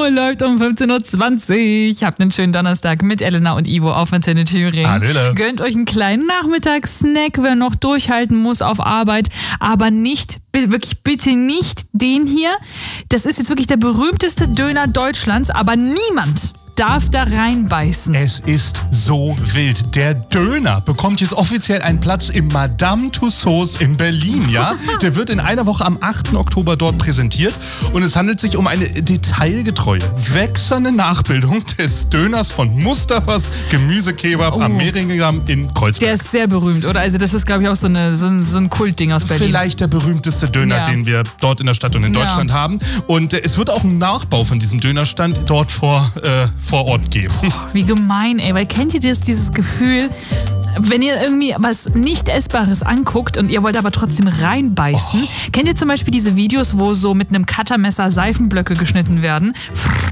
läuft um 15.20 Uhr. Habt einen schönen Donnerstag mit Elena und Ivo auf Antenne Thüringen. Hallöle. Gönnt euch einen kleinen Nachmittagssnack, wer noch durchhalten muss auf Arbeit. Aber nicht, wirklich bitte nicht den hier. Das ist jetzt wirklich der berühmteste Döner Deutschlands, aber niemand darf da reinbeißen. Es ist so wild. Der Döner bekommt jetzt offiziell einen Platz im Madame Tussauds in Berlin, ja? Der wird in einer Woche am 8. Oktober dort präsentiert und es handelt sich um eine detailgetreue, wächserne Nachbildung des Döners von Mustafas Gemüsekebab am Mehringham in Kreuzberg. Der ist sehr berühmt, oder? Also das ist, glaube ich, auch so ein Kultding aus Berlin. Vielleicht der berühmteste Döner, den wir dort in der Stadt und in Deutschland haben. Und es wird auch einen Nachbau von diesem Dönerstand dort vor Ort geben. Wie gemein, ey. Weil kennt ihr dieses Gefühl, wenn ihr irgendwie was nicht Essbares anguckt und ihr wollt aber trotzdem reinbeißen? Kennt ihr zum Beispiel diese Videos, wo so mit einem Cuttermesser Seifenblöcke geschnitten werden?